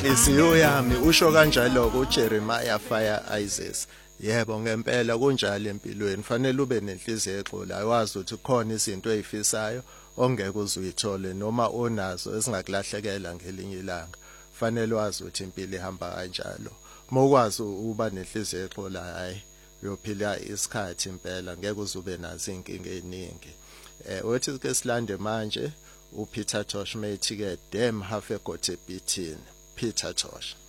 Inhliziyo yami usho kanjalo kuJeremiah Fire Isaacs. Yebo ngempela kunjalo empilweni. Fanele ube nenhliziyo exolayo, wazi ukuthi khona izinto ezifisayo ongeke uzuyithole noma onazo ezingakulahlekela ngelinye ilanga. Fanele wazi ukuthi impilo ihamba kanjalo. Mokwazi uba nenhliziyo exolayo, hayi uyophila isikhathi impela, ngeke uzube nazo inkinga eziningi. Uthi ke silande manje uPeter Tosh methi ke damn half a got a beating. Peter Tosh.